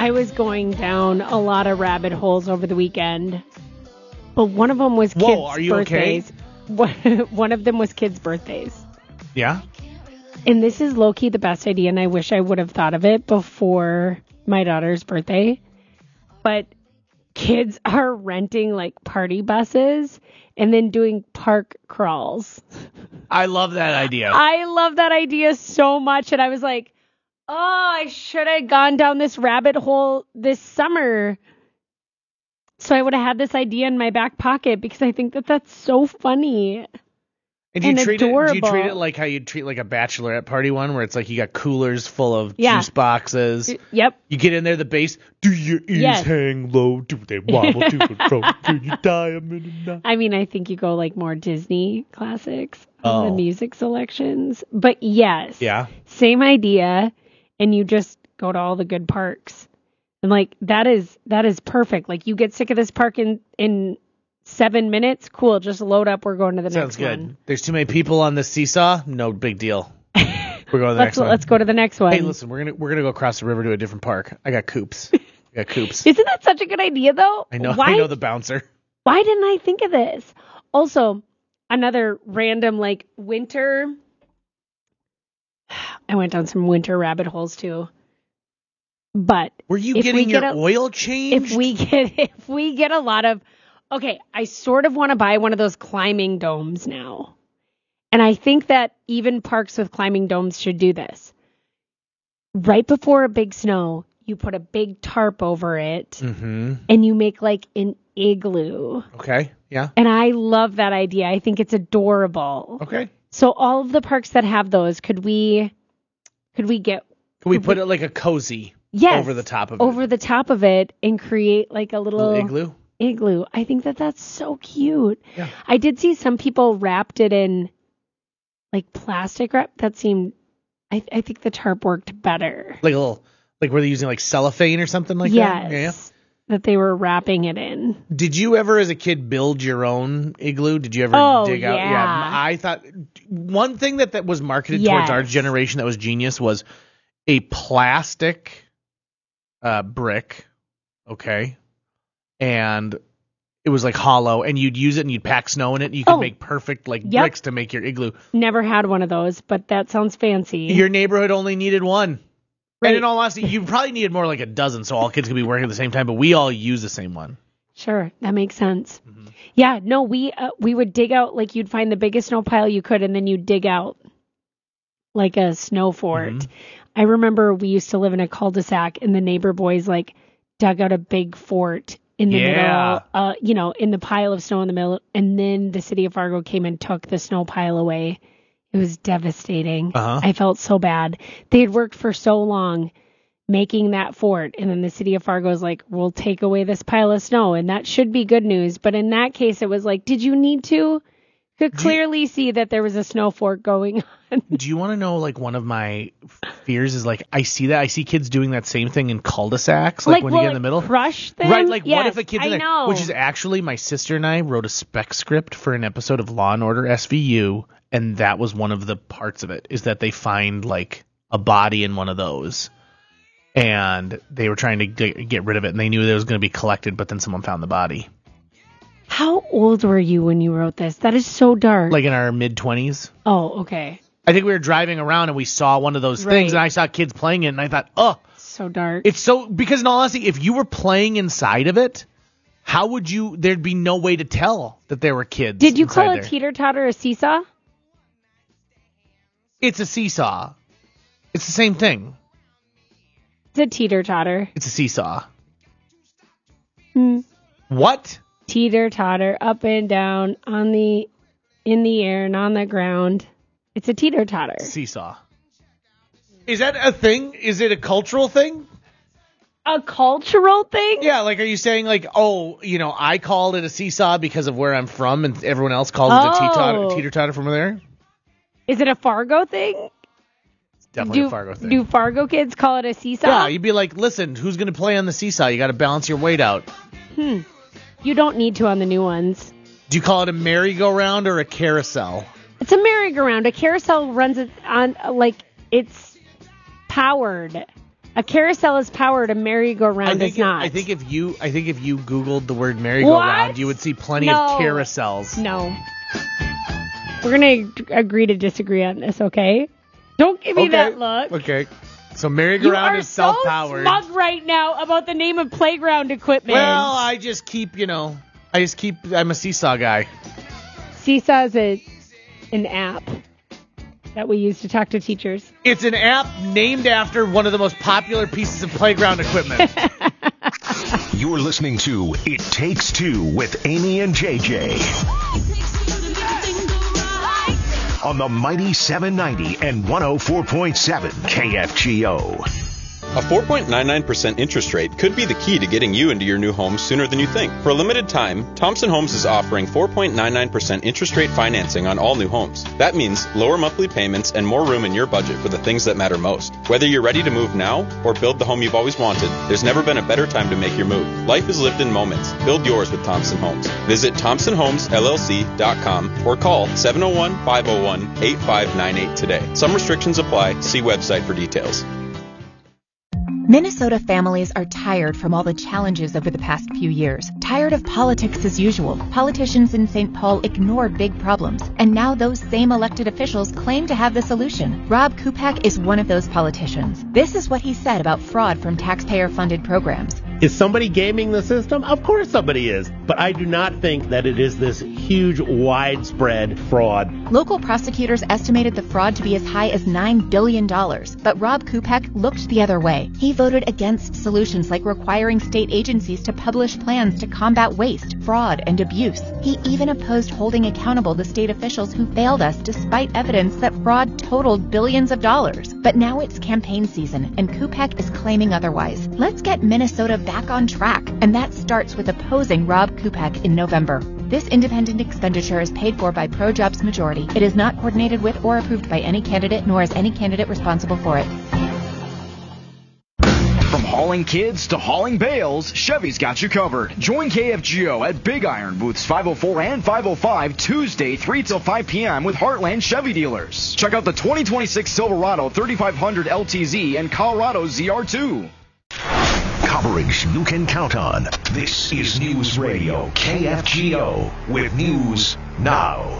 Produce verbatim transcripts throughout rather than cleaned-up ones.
I was going down a lot of rabbit holes over the weekend, but one of them was kids' Whoa, are you birthdays. okay? One of them was kids' birthdays. Yeah? And this is low-key the best idea, and I wish I would have thought of it before my daughter's birthday. But kids are renting, like, party buses and then doing park crawls. I love that idea. I love that idea so much, and I was like, oh, I should have gone down this rabbit hole this summer. So I would have had this idea in my back pocket because I think that that's so funny. And do you and treat it? adorable. Do you treat it like how you'd treat like a bachelorette party one, where it's like you got coolers full of Yeah. juice boxes? Yep. You get in there, the bass. Do your ears Yes. hang low? Do they wobble to and fro? Do you diamond and night? I mean, I think you go like more Disney classics on Oh. the music selections. But yes, Yeah. same idea. And you just go to all the good parks. And like, that is, that is perfect. Like, you get sick of this park in, in seven minutes. Cool. Just load up. We're going to the Sounds next good. one. There's too many people on the seesaw. No big deal. We're going to the Let's, next one. let's go to the next one. Hey, listen, we're gonna we're gonna go across the river to a different park. I got coops. I got coops. Isn't that such a good idea though? I know. Why, I know the bouncer. why didn't I think of this? Also, another random like winter. I went down some winter rabbit holes too. But Were you if getting we your get a- oil changed? if we get if we get a lot of okay, I sort of want to buy one of those climbing domes now. And I think that even parks with climbing domes should do this. Right before a big snow, you put a big tarp over it Mm-hmm. and you make like an igloo. Okay. Yeah. And I love that idea. I think it's adorable. Okay. So all of the parks that have those, could we could we get Can we put it like a cozy yes, over the top of it? over the top of it and create like a little, Little igloo? igloo. I think that that's so cute. Yeah. I did see some people wrapped it in like plastic wrap. That seemed, I, I think the tarp worked better. Like a little, like were they using like cellophane or something like yes, that? Yeah. that they were wrapping it in. Did you ever, as a kid, build your own igloo? Did you ever Oh, dig out? yeah. I thought one thing that, that was marketed towards Yes. our generation that was genius was a plastic uh, brick, okay, and it was like hollow, and you'd use it and you'd pack snow in it, and you could Oh. make perfect like Yep. bricks to make your igloo. Never had one of those, but that sounds fancy. Your neighborhood only needed one. Right. And in all honesty, you probably needed more like a dozen, so all kids could be working at the same time, but we all use the same one. Sure, that makes sense. Mm-hmm. Yeah, no, we uh, we would dig out, like you'd find the biggest snow pile you could, and then you'd dig out like a snow fort. Mhm. I remember we used to live in a cul-de-sac, and the neighbor boys like dug out a big fort in the Yeah. middle, uh, you know, in the pile of snow in the middle, and then the city of Fargo came and took the snow pile away. It was devastating. Uh-huh. I felt so bad. They had worked for so long making that fort, and then the city of Fargo is like, we'll take away this pile of snow, and that should be good news. But in that case, it was like, did you need to? Could clearly see that there was a snow fort going on. Do you want to know, like, one of my fears is, like, I see that. I see kids doing that same thing in cul-de-sacs, like, when will you get in it the middle. crush them? Right, like, what Yes, if a kid's I in there? know. Which is actually, my sister and I wrote a spec script for an episode of Law and Order S V U, and that was one of the parts of it, is that they find, like, a body in one of those. And they were trying to get, get rid of it, and they knew it was going to be collected, but then someone found the body. How old were you when you wrote this? That is so dark. Like, in our mid-twenties. oh, okay. I think we were driving around, and we saw one of those things, Right. and I saw kids playing it, and I thought, oh, So dark. it's so, because in all honesty, if you were playing inside of it, how would you, there'd be no way to tell that there were kids. Did you call inside a there. teeter-totter a seesaw? It's a seesaw. It's the same thing. It's a teeter-totter. It's a seesaw. Hmm. What? Teeter-totter, up and down, on the, in the air and on the ground. It's a teeter-totter. Seesaw. Is that a thing? Is it a cultural thing? A cultural thing? Yeah, like, are you saying, like, oh, you know, I called it a seesaw because of where I'm from, and everyone else calls it a Oh. teeter-totter, teeter-totter from there? Is it a Fargo thing? Definitely do, a Fargo thing. Do Fargo kids call it a seesaw? Yeah, you'd be like, listen, who's going to play on the seesaw? You got to balance your weight out. Hmm. You don't need to on the new ones. Do you call it a merry-go-round or a carousel? It's a merry-go-round. A carousel runs it on, like, it's powered. A carousel is powered, a merry-go-round is if, not. I think if you, I think if you Googled the word merry-go-round, What? you would see plenty No. of carousels. No. We're going to agree to disagree on this, okay? Don't give me Okay. that look. Okay. So You merry-go-round are is so self-powered. smug right now about the name of playground equipment. Well, I just keep, you know, I just keep, I'm a seesaw guy. Seesaw is a, an app that we use to talk to teachers. It's an app named after one of the most popular pieces of playground equipment. You're listening to It Takes Two with Amy and J J on the mighty seven ninety and one oh four point seven K F G O. A four point nine nine percent interest rate could be the key to getting you into your new home sooner than you think. For a limited time, Thompson Homes is offering four point nine nine percent interest rate financing on all new homes. That means lower monthly payments and more room in your budget for the things that matter most. Whether you're ready to move now or build the home you've always wanted, there's never been a better time to make your move. Life is lived in moments. Build yours with Thompson Homes. Visit thompson homes l l c dot com or call seven oh one, five oh one, eight five nine eight today. Some restrictions apply. See website for details. Minnesota families are tired from all the challenges over the past few years. Tired of politics as usual. Politicians in Saint Paul ignore big problems, and now those same elected officials claim to have the solution. Rob Kupak is one of those politicians. This is what he said about fraud from taxpayer-funded programs. Is somebody gaming the system? Of course somebody is. But I do not think that it is this huge, widespread fraud. Local prosecutors estimated the fraud to be as high as nine billion dollars. But Rob Kupak looked the other way. He voted against solutions like requiring state agencies to publish plans to combat waste, fraud, and abuse. He even opposed holding accountable the state officials who failed us despite evidence that fraud totaled billions of dollars. But now it's campaign season, and Kupak is claiming otherwise. Let's get Minnesota back on track, and that starts with opposing Rob Kupak in November. This independent expenditure is paid for by Pro-Jobs Majority. It is not coordinated with or approved by any candidate, nor is any candidate responsible for it. From hauling kids to hauling bales, Chevy's got you covered. Join K F G O at Big Iron booths five oh four and five oh five Tuesday three till five p.m. with Heartland Chevy dealers. Check out the twenty twenty-six Silverado thirty-five hundred L T Z and Colorado Z R two. Coverage you can count on. This is News Radio K F G O with News Now.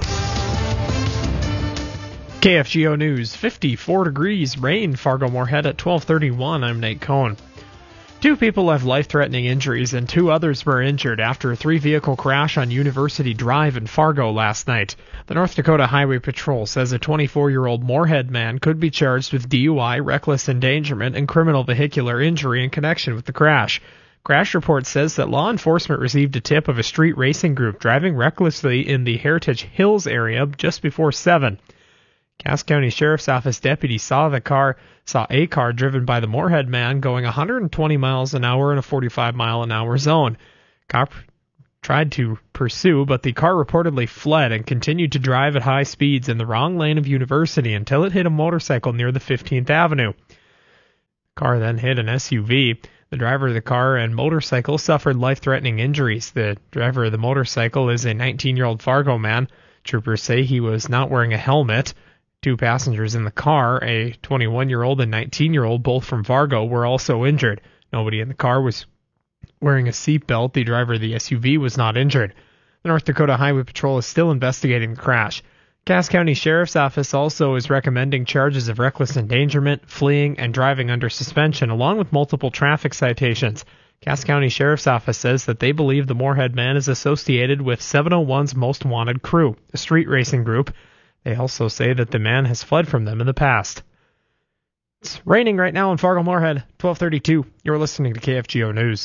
K F G O News, fifty-four degrees, rain, Fargo-Moorhead at twelve thirty-one. I'm Nate Cohn. Two people have life-threatening injuries and two others were injured after a three-vehicle crash on University Drive in Fargo last night. The North Dakota Highway Patrol says a twenty-four-year-old Moorhead man could be charged with D U I, reckless endangerment, and criminal vehicular injury in connection with the crash. Crash report says that law enforcement received a tip of a street racing group driving recklessly in the Heritage Hills area just before seven. Cass County Sheriff's Office deputies saw the car, saw a car driven by the Moorhead man going one hundred twenty miles an hour in a forty-five mile an hour zone. Cop tried to pursue, but the car reportedly fled and continued to drive at high speeds in the wrong lane of University until it hit a motorcycle near the fifteenth Avenue. The car then hit an S U V. The driver of the car and motorcycle suffered life-threatening injuries. The driver of the motorcycle is a nineteen-year-old Fargo man. Troopers say he was not wearing a helmet. Two passengers in the car, a twenty-one-year-old and nineteen-year-old, both from Fargo, were also injured. Nobody in the car was wearing a seatbelt. The driver of the S U V was not injured. The North Dakota Highway Patrol is still investigating the crash. Cass County Sheriff's Office also is recommending charges of reckless endangerment, fleeing, and driving under suspension, along with multiple traffic citations. Cass County Sheriff's Office says that they believe the Moorhead man is associated with seven oh one's Most Wanted crew, a street racing group. They also say that the man has fled from them in the past. It's raining right now in Fargo-Moorhead, twelve thirty-two. You're listening to K F G O News.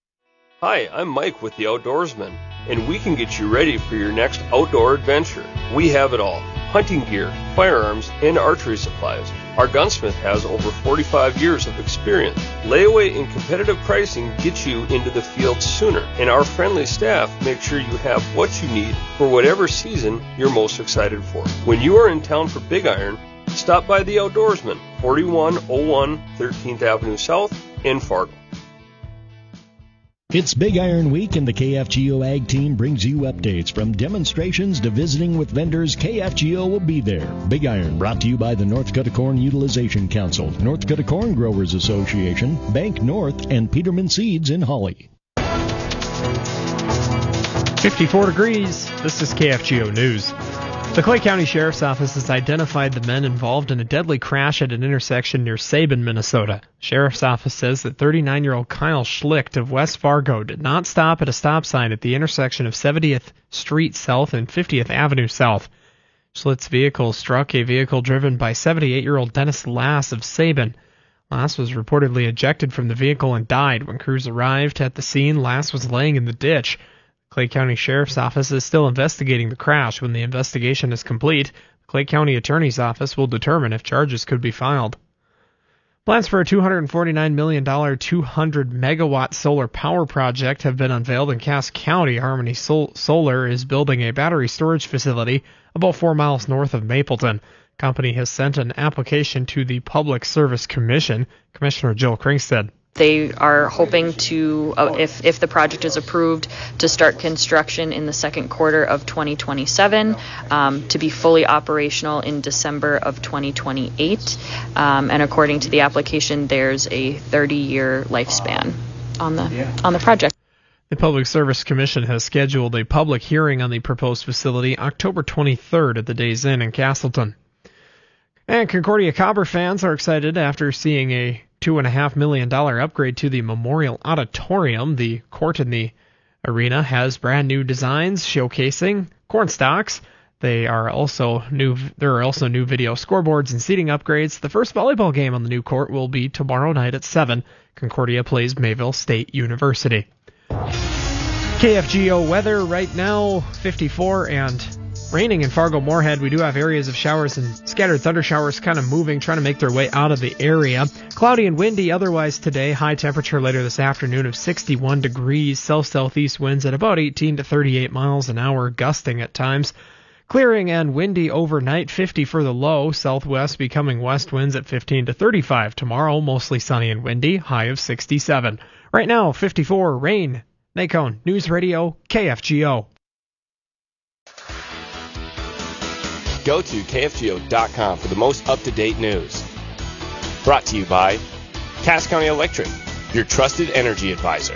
Hi, I'm Mike with The Outdoorsman, and we can get you ready for your next outdoor adventure. We have it all: hunting gear, firearms, and archery supplies. Our gunsmith has over forty-five years of experience. Layaway and competitive pricing gets you into the field sooner, and our friendly staff make sure you have what you need for whatever season you're most excited for. When you are in town for Big Iron, stop by The Outdoorsman, forty-one oh one thirteenth Avenue South in Fargo. It's Big Iron Week, and the K F G O Ag team brings you updates. From demonstrations to visiting with vendors, K F G O will be there. Big Iron, brought to you by the North Dakota Corn Utilization Council, North Dakota Corn Growers Association, Bank North, and Peterman Seeds in Holly. fifty-four degrees. This is K F G O News. The Clay County Sheriff's Office has identified the men involved in a deadly crash at an intersection near Sabin, Minnesota. Sheriff's Office says that thirty-nine-year-old Kyle Schlicht of West Fargo did not stop at a stop sign at the intersection of seventieth Street South and fiftieth Avenue South. Schlicht's vehicle struck a vehicle driven by seventy-eight-year-old Dennis Lass of Sabin. Lass was reportedly ejected from the vehicle and died. When crews arrived at the scene, Lass was laying in the ditch. Clay County Sheriff's Office is still investigating the crash. When the investigation is complete, the Clay County Attorney's Office will determine if charges could be filed. Plans for a two hundred forty-nine million dollars two hundred megawatt solar power project have been unveiled in Cass County. Harmony Sol- Solar is building a battery storage facility about four miles north of Mapleton. The company has sent an application to the Public Service Commission. Commissioner Jill Kringstad. They are hoping to, uh, if if the project is approved, to start construction in the second quarter of twenty twenty-seven, um, to be fully operational in December of twenty twenty-eight. Um, and according to the application, there's a thirty-year lifespan on the on the project. The Public Service Commission has scheduled a public hearing on the proposed facility October twenty-third at the Days Inn in Castleton. And Concordia Cobber fans are excited after seeing a two point five million dollars upgrade to the Memorial Auditorium. The court in the arena has brand new designs showcasing corn stalks. They are also new. There are also new video scoreboards and seating upgrades. The first volleyball game on the new court will be tomorrow night at seven. Concordia plays Mayville State University. K F G O weather right now, fifty-four and raining in Fargo-Moorhead. We do have areas of showers and scattered thunder showers kind of moving, trying to make their way out of the area. Cloudy and windy otherwise today. High temperature later this afternoon of sixty-one degrees. South-southeast winds at about eighteen to thirty-eight miles an hour, gusting at times. Clearing and windy overnight, fifty for the low. Southwest becoming west winds at fifteen to thirty-five. Tomorrow, mostly sunny and windy, high of sixty-seven. Right now, fifty-four, rain. Nacone News Radio, K F G O. Go to K F G O dot com for the most up-to-date news. Brought to you by Cass County Electric, your trusted energy advisor.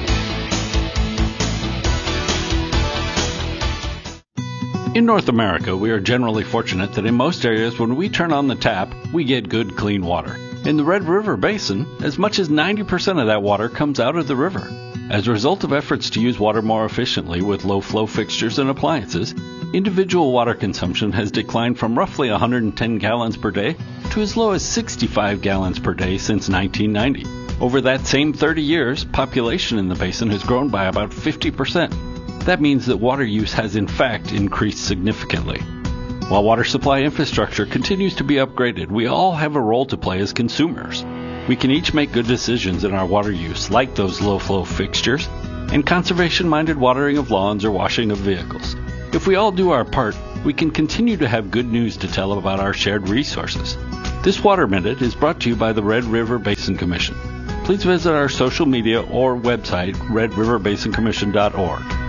In North America, we are generally fortunate that in most areas when we turn on the tap, we get good, clean water. In the Red River Basin, as much as ninety percent of that water comes out of the river. As a result of efforts to use water more efficiently with low-flow fixtures and appliances, individual water consumption has declined from roughly one hundred ten gallons per day to as low as sixty-five gallons per day since nineteen ninety. Over that same thirty years, population in the basin has grown by about fifty percent. That means that water use has in fact increased significantly. While water supply infrastructure continues to be upgraded, we all have a role to play as consumers. We can each make good decisions in our water use, like those low-flow fixtures and conservation-minded watering of lawns or washing of vehicles. If we all do our part, we can continue to have good news to tell about our shared resources. This Water Minute is brought to you by the Red River Basin Commission. Please visit our social media or website, red river basin commission dot org.